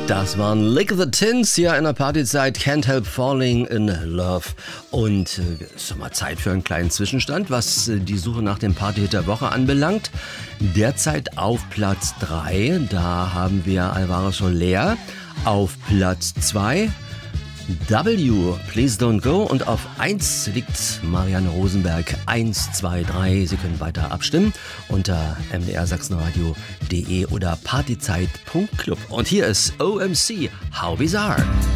Das waren Lick the Tins hier in der Partyzeit. Can't Help Falling in Love. Und ist doch mal Zeit für einen kleinen Zwischenstand, was die Suche nach dem Partyhit der Woche anbelangt. Derzeit auf Platz 3, da haben wir Alvaro Soler. Auf Platz 2 W, Please Don't Go. Und auf 1 liegt Marianne Rosenberg. 1, 2, 3. Sie können weiter abstimmen unter mdrsachsenradio.de oder partyzeit.club. Und hier ist OMC, How Bizarre.